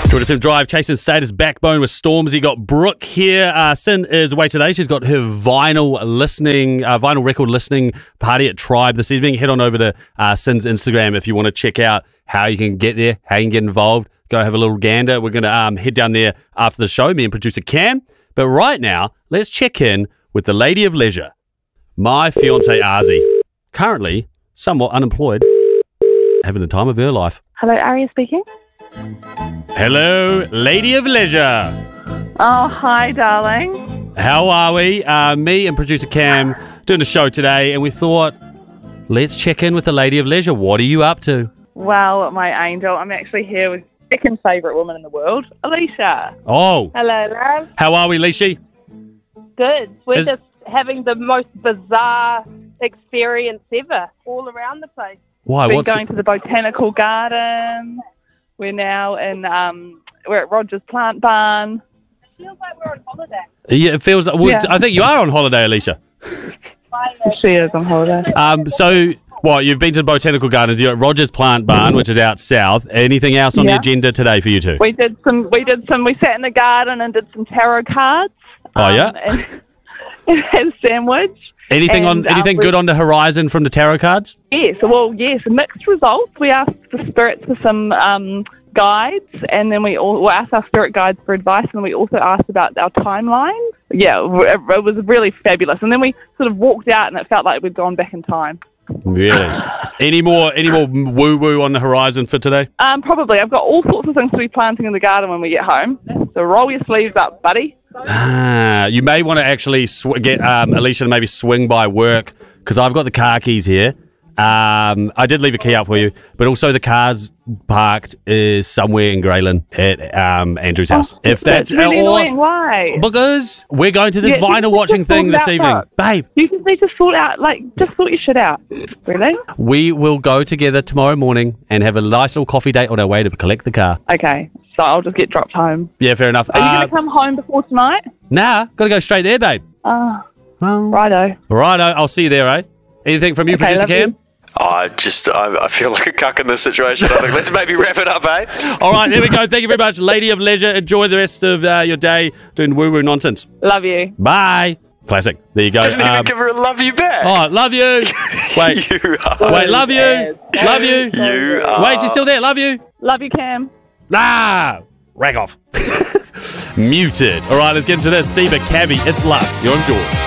Jordan Film Drive, chasing Sadist Backbone with Stormzy. Got Brooke here. Sin is away today. She's got her vinyl record listening party at Tribe this evening. Head on over to Sin's Instagram if you want to check out how you can get there, how you can get involved. Go have a little gander. We're going to head down there after the show, me and producer Cam. But right now, let's check in with the Lady of Leisure, my fiancée Arzy. Currently, somewhat unemployed, having the time of her life. Hello, Aria speaking. Hello, Lady of Leisure. Oh, hi, darling. How are we? Me and producer Cam doing a show today, and we thought, let's check in with the Lady of Leisure. What are you up to? Well, my angel, I'm actually here with second favourite woman in the world, Alicia. Oh. Hello, love. How are we, Alicia? Good. We're just having the most bizarre experience ever, all around the place. Why? We're going to the botanical garden. We're now in, we're at Roger's Plant Barn. It feels like we're on holiday. Yeah, it feels like, well, Yeah. I think you are on holiday, Alicia. She is on holiday. So, what, you've been to the Botanical Gardens, you're at Roger's Plant Barn, which is out south. Anything else on the agenda today for you two? We sat in the garden and did some tarot cards. Oh, yeah? And had a sandwich. Anything And, good on the horizon from the tarot cards? Yes, mixed results. We asked the spirits for some guides, and then we asked our spirit guides for advice, and we also asked about our timeline. Yeah, it was really fabulous. And then we sort of walked out, and it felt like we'd gone back in time. Really? Any more woo-woo on the horizon for today? Probably. I've got all sorts of things to be planting in the garden when we get home. So roll your sleeves up, buddy. You may want to actually get Alicia to maybe swing by work, because I've got the car keys here. I did leave a key out for you, but also the car's parked is somewhere in Greyland at Andrew's house. If that's really annoying. Why? Because we're going to this vinyl watching thing this evening, babe. You just need to sort your shit out. Really? We will go together tomorrow morning and have a nice little coffee date on our way to collect the car. Okay, so I'll just get dropped home. Yeah, fair enough. Are you going to come home before tonight? Nah, got to go straight there, babe. Righto. Righto, I'll see you there, eh? Anything from you, producer Cam? I feel like a cuck in this situation. I think let's maybe wrap it up, eh? All right, there we go. Thank you very much, Lady of Leisure. Enjoy the rest of your day doing woo-woo nonsense. Love you. Bye. Classic. There you go. Didn't even give her a love you back. Oh, love you. Wait. Wait, love you. Love you. You are. Wait, she's still there. Love you. Love you, Cam. Ah, rack off. Muted. All right, let's get into this. Seba, Cabby, it's love. You're on George.